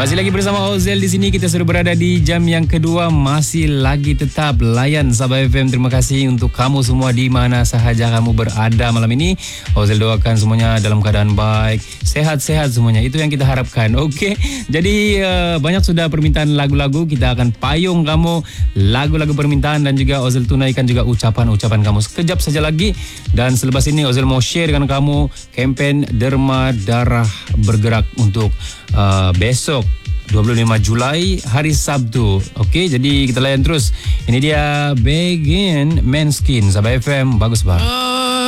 Masih lagi bersama Ozel di sini. Kita sudah berada di jam yang kedua. Masih lagi tetap layan Sabah FM. Terima kasih untuk kamu semua di mana sahaja kamu berada malam ini. Ozel doakan semuanya dalam keadaan baik, sehat-sehat semuanya. Itu yang kita harapkan. Okey. Jadi banyak sudah permintaan lagu-lagu. Kita akan payung kamu lagu-lagu permintaan dan juga Ozel tunaikan juga ucapan-ucapan kamu sekejap saja lagi. Dan selepas ini Ozel mau share dengan kamu kempen Derma Darah Bergerak untuk besok 25 Julai hari Sabtu. Okey, jadi kita layan terus. Ini dia Begin Manskin Sabah FM. Bagus bah.